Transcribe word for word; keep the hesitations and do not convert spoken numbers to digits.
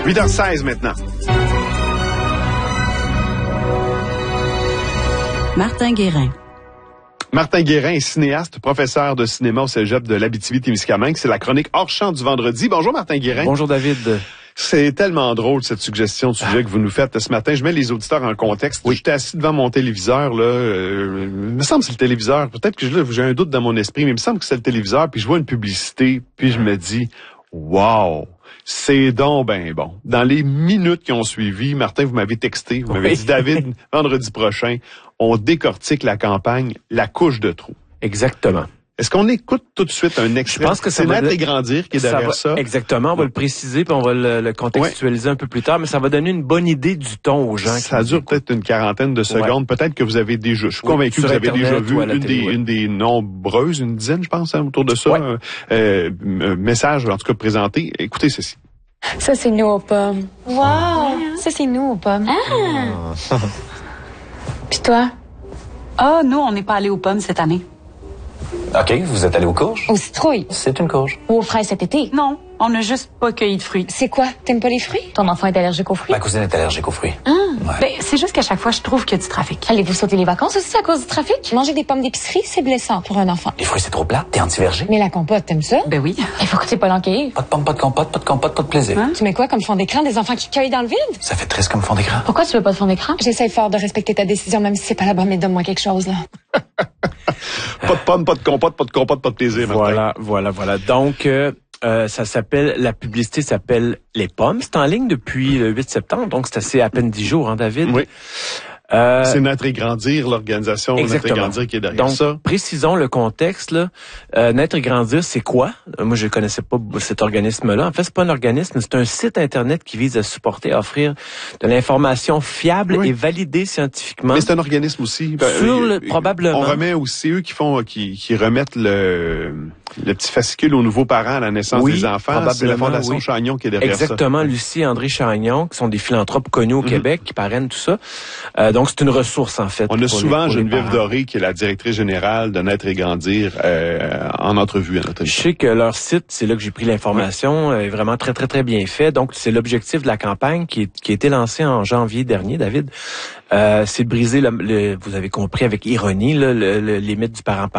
huit heures seize maintenant. Martin Guérin. Martin Guérin est cinéaste, professeur de cinéma au cégep de l'Abitibi-Témiscamingue. C'est la chronique hors champ du vendredi. Bonjour Martin Guérin. Bonjour David. C'est tellement drôle cette suggestion de sujet que vous nous faites ce matin. Je mets les auditeurs en contexte. Oui. J'étais assis devant mon téléviseur, là. Euh, il me semble que c'est le téléviseur. Peut-être que là, j'ai un doute dans mon esprit, mais il me semble que c'est le téléviseur. Puis je vois une publicité, puis je me dis, wow! C'est donc ben bon. Dans les minutes qui ont suivi, Martin, vous m'avez texté, vous m'avez oui. dit, David, vendredi prochain, on décortique la campagne La couche de trou. Exactement. Est-ce qu'on écoute tout de suite un extrait? Je pense que c'est Naître et grandir qui est derrière ça. ça. Va, exactement, on va le préciser puis on va le, le contextualiser ouais. un peu plus tard, mais ça va donner une bonne idée du ton aux gens. Ça dure peut-être une quarantaine de secondes. Ouais. Peut-être que vous avez déjà, je suis oui, convaincu que vous avez Internet, déjà vu une, télé, des, ouais. une des nombreuses, une dizaine, je pense, hein, autour de ça, ouais. euh, euh, message, en tout cas présenté. Écoutez ceci. Ça, c'est nous aux pommes. Wow! Ça, c'est nous aux pommes. Ah! Puis toi? Ah, oh, nous, on n'est pas allés aux pommes cette année. OK, vous êtes allé aux courges? Aux citrouilles. C'est une courge. Ou aux fraises cet été? Non, on n'a juste pas cueilli de fruits. C'est quoi? T'aimes pas les fruits? Ton enfant est allergique aux fruits? Ma cousine est allergique aux fruits. Ah! Ouais. Ben, c'est juste qu'à chaque fois, je trouve qu'il y a du trafic. Allez-vous sauter les vacances aussi à cause du trafic? Manger des pommes d'épicerie, c'est blessant pour un enfant. Les fruits, c'est trop plat? T'es anti-verger? Mais la compote, t'aimes ça? Ben oui. Il faut que t'aies pas l'enquille. Pas de pommes, pas de compote, pas de compote, pas de plaisir. Hein? Tu mets quoi comme fond d'écran? Des enfants qui cueillent dans le vide? Ça fait triste comme fond d'écran. Pourquoi tu veux pas de fond d'écran? J'essaie fort de respecter ta décision, même si c'est pas la bonne, mais donne-moi quelque chose, là. Pas de pommes, pas de compote, pas de compote, pas de plaisir, Martin. Voilà, voilà, voilà. Donc, euh, euh, ça s'appelle, la publicité s'appelle Les Pommes. C'est en ligne depuis le huit septembre, donc c'est assez à peine dix jours, hein, David? Oui. Euh, c'est Naître et grandir, l'organisation Naître et grandir qui est derrière Donc, ça. Précisons le contexte. Là. Euh, Naître et grandir, c'est quoi? Moi, je connaissais pas cet organisme-là. En fait, c'est pas un organisme, c'est un site Internet qui vise à supporter, à offrir de l'information fiable oui. et validée scientifiquement. Mais c'est un organisme aussi. Sur le, probablement. On remet aussi, eux qui font, qui, qui remettent le, le petit fascicule aux nouveaux parents à la naissance oui, des enfants. C'est la Fondation oui. Chagnon qui est derrière Exactement, ça. Exactement. Lucie et André Chagnon, qui sont des philanthropes connus au mm-hmm. Québec, qui parrainent tout ça. Euh, donc, c'est une ressource, en fait. On a souvent les, Geneviève Doré, qui est la directrice générale de Naître et grandir, euh, en entrevue à notre émission. Je sais que leur site, c'est là que j'ai pris l'information, oui. est vraiment très, très, très bien fait. Donc, c'est l'objectif de la campagne qui, est, qui a été lancée en janvier dernier, David. Euh, c'est de briser, le, le, vous avez compris avec ironie, là, le, le, les mythes du parent